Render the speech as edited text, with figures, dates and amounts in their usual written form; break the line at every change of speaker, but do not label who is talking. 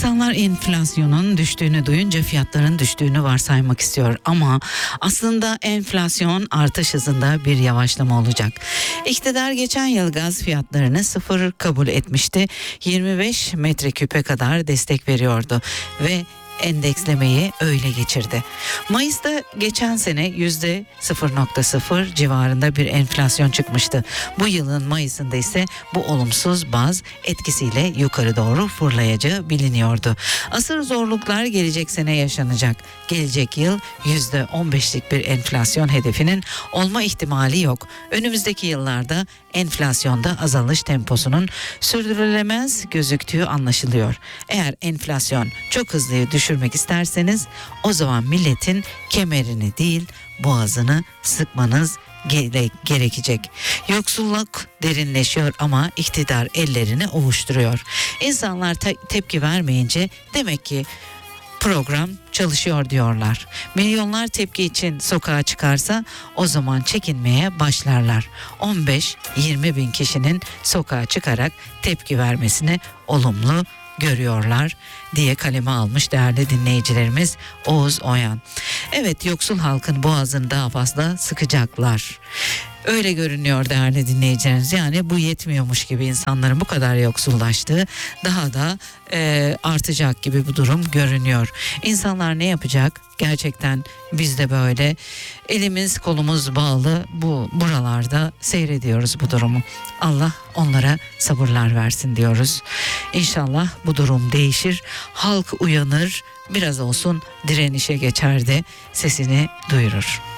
İnsanlar enflasyonun düştüğünü duyunca fiyatların düştüğünü varsaymak istiyor ama aslında enflasyon artış hızında bir yavaşlama olacak. İktidar geçen yıl gaz fiyatlarını sıfır kabul etmişti. 25 metreküpe kadar destek veriyordu ve endekslemeyi öyle geçirdi. Mayıs'ta geçen sene %0.0 civarında bir enflasyon çıkmıştı. Bu yılın Mayıs'ında ise bu olumsuz baz etkisiyle yukarı doğru fırlayacağı biliniyordu. Asıl zorluklar gelecek sene yaşanacak. Gelecek yıl %15'lik bir enflasyon hedefinin olma ihtimali yok. Önümüzdeki yıllarda enflasyonda azalış temposunun sürdürülemez gözüktüğü anlaşılıyor. Eğer enflasyon çok hızlı düşürmek isterseniz o zaman milletin kemerini değil boğazını sıkmanız gerekecek. Yoksulluk derinleşiyor ama iktidar ellerini ovuşturuyor. İnsanlar tepki vermeyince demek ki program çalışıyor diyorlar. Milyonlar tepki için sokağa çıkarsa o zaman çekinmeye başlarlar. 15-20 bin kişinin sokağa çıkarak tepki vermesini olumlu görüyorlar diye kaleme almış değerli dinleyicilerimiz Oğuz Oyan. Evet, yoksul halkın boğazını daha fazla sıkacaklar. Öyle görünüyor değerli dinleyicilerimiz. Yani bu yetmiyormuş gibi, insanların bu kadar yoksullaştığı daha da artacak gibi bu durum görünüyor. İnsanlar ne yapacak? Gerçekten biz de böyle elimiz kolumuz bağlı buralarda seyrediyoruz bu durumu. Allah onlara sabırlar versin diyoruz. İnşallah bu durum değişir. Halk uyanır, biraz olsun direnişe geçer de sesini duyurur.